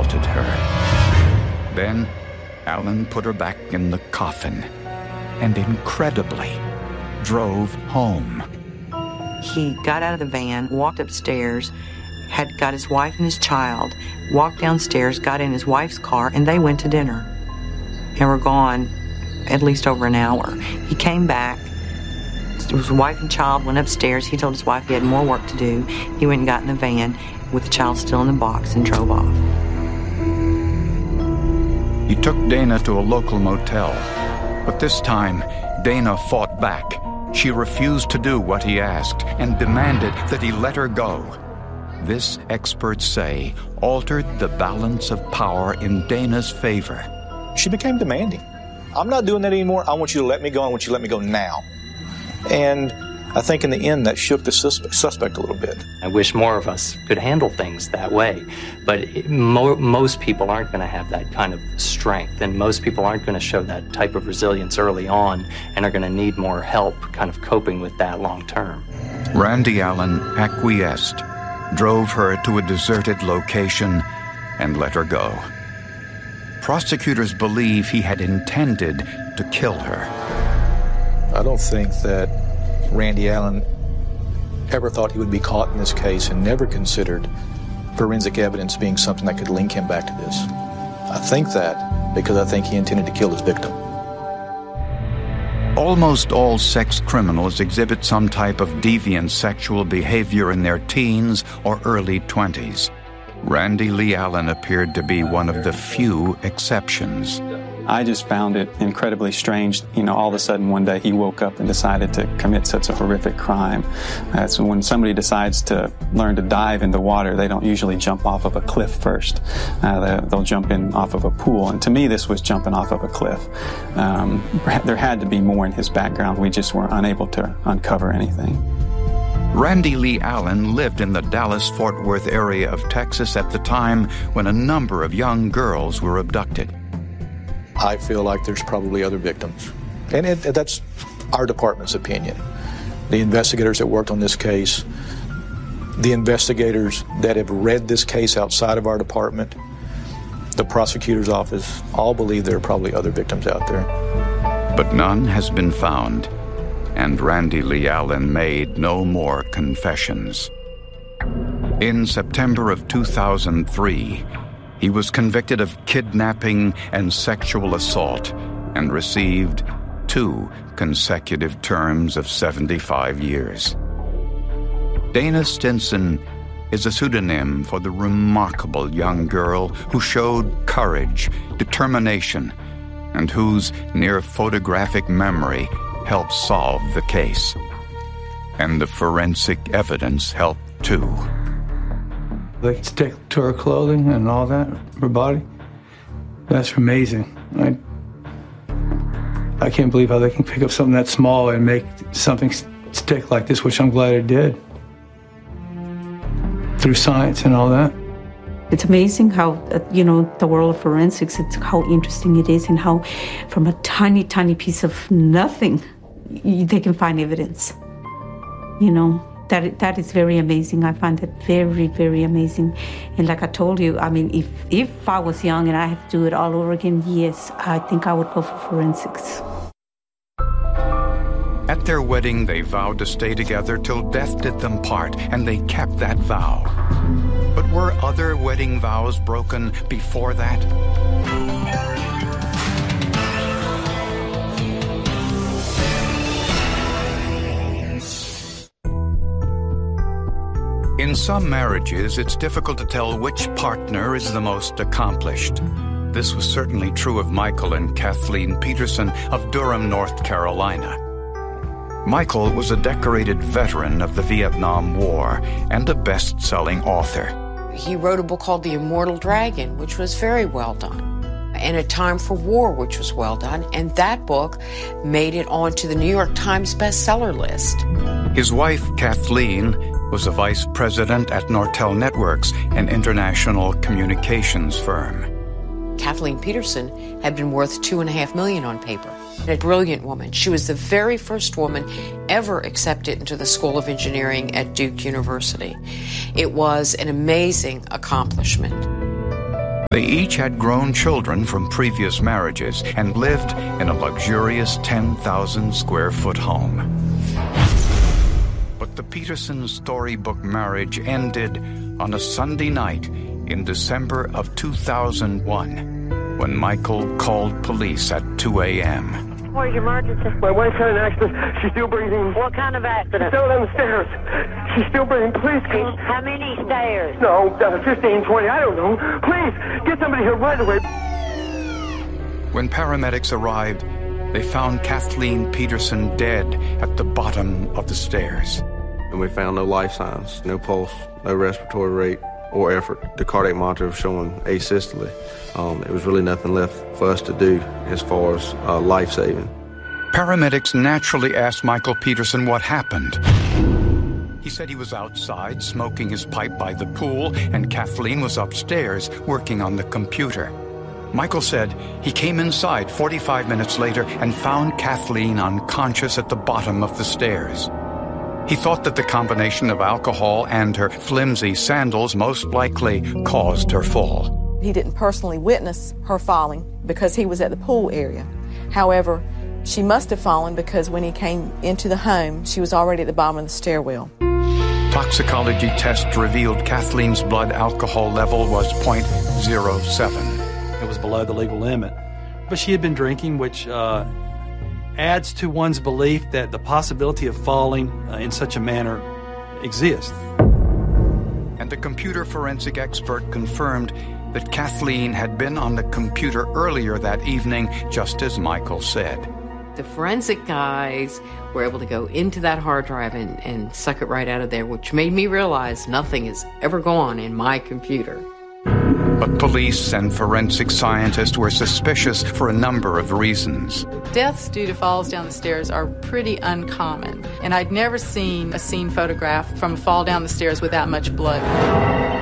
assaulted her. Then Allen put her back in the coffin and incredibly drove home. He got out of the van, walked upstairs, had got his wife and his child, walked downstairs, got in his wife's car, and they went to dinner and were gone at least over an hour. He came back. His wife and child went upstairs. He told his wife he had more work to do. He went and got in the van with the child still in the box and drove off. He took Dana to a local motel, but this time Dana fought back. She refused to do what he asked and demanded that he let her go. This, experts say, altered the balance of power in Dana's favor. She became demanding. I'm not doing that anymore. I want you to let me go. I want you to let me go now. And I think in the end that shook the suspect a little bit. I wish more of us could handle things that way, but most people aren't going to have that kind of strength, and most people aren't going to show that type of resilience early on and are going to need more help kind of coping with that long term. Randy Allen acquiesced, drove her to a deserted location, and let her go. Prosecutors believe he had intended to kill her. I don't think that Randy Allen ever thought he would be caught in this case and never considered forensic evidence being something that could link him back to this. I think that because I think he intended to kill his victim. Almost all sex criminals exhibit some type of deviant sexual behavior in their teens or early 20s. Randy Lee Allen appeared to be one of the few exceptions. I just found it incredibly strange. All of a sudden one day he woke up and decided to commit such a horrific crime. So when somebody decides to learn to dive in the water, they don't usually jump off of a cliff first. They'll jump in off of a pool. And to me, this was jumping off of a cliff. There had to be more in his background. We just were unable to uncover anything. Randy Lee Allen lived in the Dallas-Fort Worth area of Texas at the time when a number of young girls were abducted. I feel like there's probably other victims. And that's our department's opinion. The investigators that worked on this case, the investigators that have read this case outside of our department, the prosecutor's office, all believe there are probably other victims out there. But none has been found, and Randy Lee Allen made no more confessions. In September of 2003, he was convicted of kidnapping and sexual assault and received 2 consecutive terms of 75 years. Dana Stinson is a pseudonym for the remarkable young girl who showed courage, determination, and whose near-photographic memory helped solve the case. And the forensic evidence helped too. They stick to her clothing and all that, her body. That's amazing. I can't believe how they can pick up something that small and make something stick like this, which I'm glad it did. Through science and all that. It's amazing how, the world of forensics, it's how interesting it is and how from a tiny, tiny piece of nothing, they can find evidence. That is very amazing. I find that very, very amazing. And like I told you, if I was young and I had to do it all over again, yes, I think I would go for forensics. At their wedding, they vowed to stay together till death did them part, and they kept that vow. But were other wedding vows broken before that? In some marriages, it's difficult to tell which partner is the most accomplished. This was certainly true of Michael and Kathleen Peterson of Durham, North Carolina. Michael was a decorated veteran of the Vietnam War and a best-selling author. He wrote a book called The Immortal Dragon, which was very well done, and A Time for War, which was well done, and that book made it onto the New York Times bestseller list. His wife, Kathleen, was a vice president at Nortel Networks, an international communications firm. Kathleen Peterson had been worth $2.5 million on paper. A brilliant woman. She was the very first woman ever accepted into the School of Engineering at Duke University. It was an amazing accomplishment. They each had grown children from previous marriages and lived in a luxurious 10,000 square foot home. But the Peterson storybook marriage ended on a Sunday night in December of 2001 when Michael called police at 2 a.m. Where's your emergency? My wife had an accident. She's still breathing. What kind of accident? She's still down the stairs. She's still breathing. Please come. How many stairs? No, 15, 20, I don't know. Please, get somebody here right away. When paramedics arrived, they found Kathleen Peterson dead at the bottom of the stairs. And we found no life signs, no pulse, no respiratory rate or effort. The cardiac monitor was showing asystole. There was really nothing left for us to do as far as life-saving. Paramedics naturally asked Michael Peterson what happened. He said he was outside smoking his pipe by the pool, and Kathleen was upstairs working on the computer. Michael said he came inside 45 minutes later and found Kathleen unconscious at the bottom of the stairs. He thought that the combination of alcohol and her flimsy sandals most likely caused her fall. He didn't personally witness her falling because he was at the pool area. However, she must have fallen because when he came into the home, she was already at the bottom of the stairwell. Toxicology tests revealed Kathleen's blood alcohol level was 0.07. It was below the legal limit. But she had been drinking, which adds to one's belief that the possibility of falling in such a manner exists. And the computer forensic expert confirmed that Kathleen had been on the computer earlier that evening, just as Michael said. The forensic guys were able to go into that hard drive and suck it right out of there, which made me realize nothing has ever gone in my computer. But police and forensic scientists were suspicious for a number of reasons. Deaths due to falls down the stairs are pretty uncommon, and I'd never seen a scene photographed from a fall down the stairs without much blood.